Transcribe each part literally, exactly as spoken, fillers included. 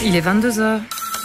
Il est vingt-deux heures.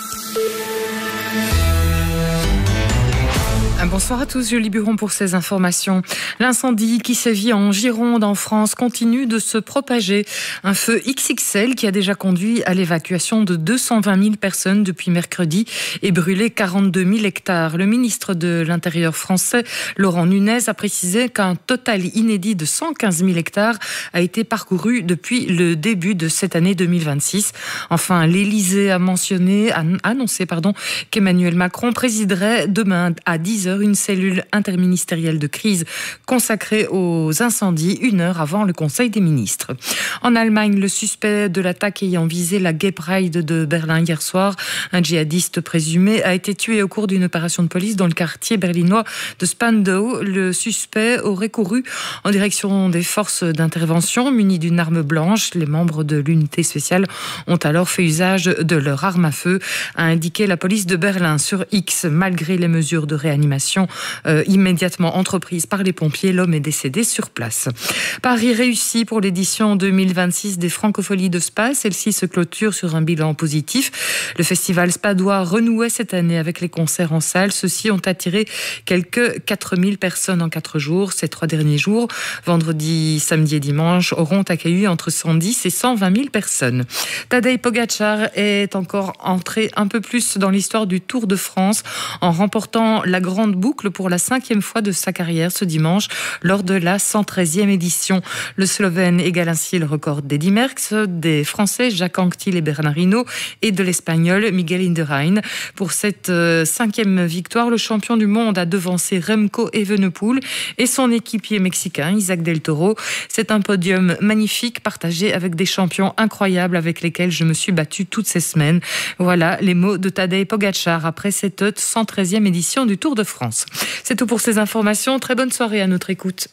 Bonsoir à tous, Julie Buron pour ces informations. L'incendie qui sévit en Gironde, en France, continue de se propager. Un feu X X L qui a déjà conduit à l'évacuation de deux cent vingt mille personnes depuis mercredi et brûlé quarante-deux mille hectares. Le ministre de l'Intérieur français, Laurent Nunez, a précisé qu'un total inédit de cent quinze mille hectares a été parcouru depuis le début de cette année deux mille vingt-six. Enfin, l'Élysée a mentionné, a annoncé pardon, qu'Emmanuel Macron présiderait demain à dix heures une cellule interministérielle de crise consacrée aux incendies, une heure avant le Conseil des ministres. En Allemagne, le suspect de l'attaque ayant visé la Gay Pride de Berlin hier soir, un djihadiste présumé, a été tué au cours d'une opération de police dans le quartier berlinois de Spandau. Le suspect aurait couru en direction des forces d'intervention munies d'une arme blanche. Les membres de l'unité spéciale ont alors fait usage de leur arme à feu, a indiqué la police de Berlin sur X. Malgré les mesures de réanimation Euh, immédiatement entreprise par les pompiers, l'homme est décédé sur place. Paris réussi pour l'édition deux mille vingt-six des Francopholies de Spa. Celle-ci se clôture sur un bilan positif. Le festival spadois renouait cette année avec les concerts en salle. Ceux-ci ont attiré quelques quatre mille personnes en quatre jours. Ces trois derniers jours, vendredi, samedi et dimanche, auront accueilli entre cent dix et cent vingt mille personnes. Tadej Pogačar est encore entré un peu plus dans l'histoire du Tour de France en remportant la grande boucle pour la cinquième fois de sa carrière ce dimanche lors de la cent treizième édition. Le Slovène égale ainsi le record d'Eddy Merckx, des Français Jacques Anquetil et Bernard Hinault et de l'Espagnol Miguel Indurain. Pour cette euh, cinquième victoire, le champion du monde a devancé Remco Evenepoel et son équipier mexicain Isaac Del Toro. C'est un podium magnifique partagé avec des champions incroyables avec lesquels je me suis battu toutes ces semaines. Voilà les mots de Tadej Pogačar après cette cent treizième édition du Tour de France. C'est tout pour ces informations. Très bonne soirée à notre écoute.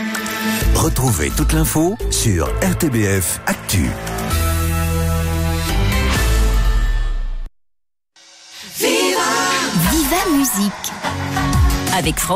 Retrouvez toute l'info sur R T B F Actu. Viva Viva Musique avec François.